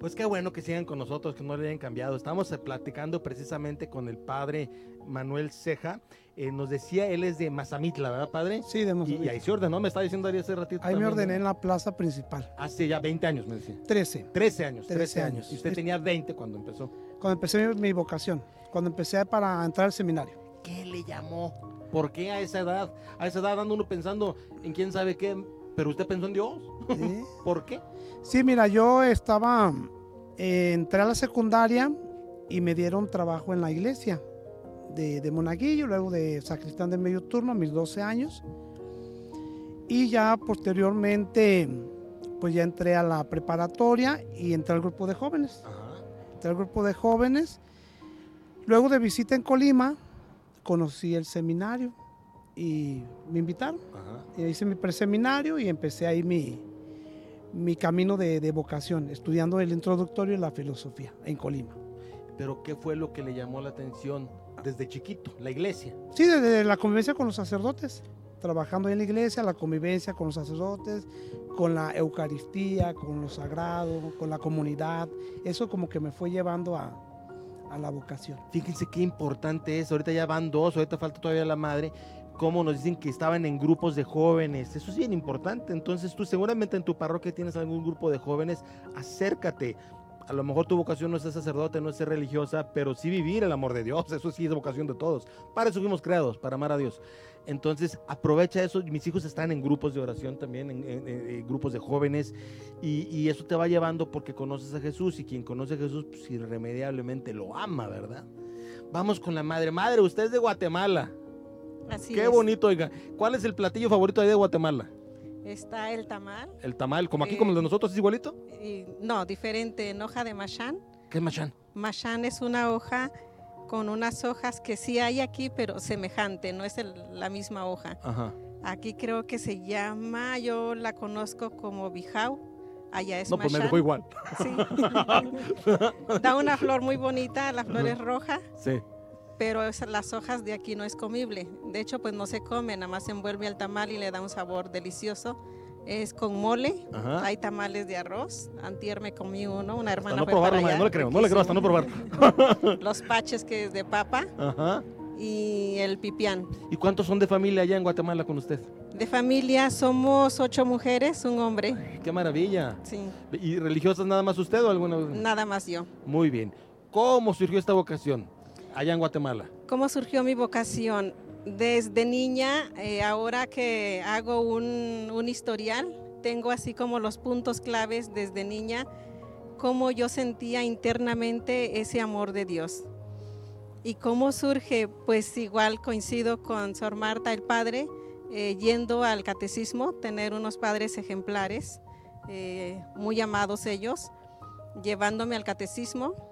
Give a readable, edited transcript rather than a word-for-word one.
Pues qué bueno que sigan con nosotros, que no le hayan cambiado. Estamos platicando precisamente con el padre Manuel Ceja. Nos decía, él es de Mazamitla, ¿verdad, padre? Sí, de Y Mazamitla. ahí se ordenó, me estaba diciendo Ari hace ratito. Ahí me también, ordené ¿no? en la plaza principal. Hace ya 20 años, me decía. 13. 13 años. 13 años. Y usted tenía 20 cuando empezó. Cuando empecé mi vocación, cuando empecé para entrar al seminario. ¿Qué le llamó? ¿Por qué a esa edad? A esa edad anda uno pensando en quién sabe qué, pero usted pensó en Dios. ¿Sí? ¿Por qué? Sí, mira, entré a la secundaria y me dieron trabajo en la iglesia de monaguillo, luego de sacristán de medio turno a mis 12 años. Y ya posteriormente, pues ya entré a la preparatoria y entré al grupo de jóvenes. Ajá. Entré al grupo de jóvenes. Luego de visita en Colima, conocí el seminario y me invitaron. Ajá. Y hice mi preseminario y empecé ahí mi camino de vocación, estudiando el introductorio y la filosofía en Colima. Pero ¿qué fue lo que le llamó la atención desde chiquito? La iglesia. Sí, desde la convivencia con los sacerdotes, trabajando en la iglesia, la convivencia con los sacerdotes, con la Eucaristía, con lo sagrado, con la comunidad. Eso como que me fue llevando a la vocación. Fíjense qué importante es. Ahorita ya van 2, ahorita falta todavía la madre. Cómo nos dicen que estaban en grupos de jóvenes. Eso es bien importante. Entonces tú seguramente en tu parroquia tienes algún grupo de jóvenes. Acércate. A lo mejor tu vocación no es ser sacerdote, no es ser religiosa, pero sí vivir el amor de Dios. Eso sí es vocación de todos. Para eso fuimos creados, para amar a Dios. Entonces aprovecha eso. Mis hijos están en grupos de oración también, en grupos de jóvenes, y eso te va llevando porque conoces a Jesús, y quien conoce a Jesús pues irremediablemente lo ama, ¿verdad? Vamos con la madre. Madre, usted es de Guatemala. Así Qué es. bonito, oiga. ¿Cuál es el platillo favorito ahí de Guatemala? Está el tamal. El tamal, como aquí, como el de nosotros, ¿es igualito? No, diferente, en hoja de machán. ¿Qué es machán? Machán es una hoja con unas hojas que sí hay aquí, pero semejante, no es la misma hoja. Ajá. Aquí creo que se llama, yo la conozco como bijau, allá es No, pues me machán. dejó igual. Sí. Da una flor muy bonita, la flor es roja, Sí. pero las hojas de aquí no es comible. De hecho, pues no se come, nada más se envuelve al tamal y le da un sabor delicioso. Es con mole. Ajá. Hay tamales de arroz. Antier me comí uno, una hermana Hasta no fue probarlo, para madre, allá, no le creo hasta no probarlo. los paches que es de papa Ajá. y el pipián. ¿Y cuántos son de familia allá en Guatemala con usted? De familia somos 8 mujeres, un hombre. ¡Qué maravilla! Sí, ¿Y religiosas nada más usted o alguna? nada más yo. Muy bien. ¿Cómo surgió esta vocación allá en Guatemala? ¿Cómo surgió mi vocación? Desde niña, ahora que hago un historial, tengo así como los puntos claves desde niña, cómo yo sentía internamente ese amor de Dios. ¿Y cómo surge? Pues igual coincido con Sor Marta, el padre, yendo al catecismo, tener unos padres ejemplares, muy amados ellos, llevándome al catecismo.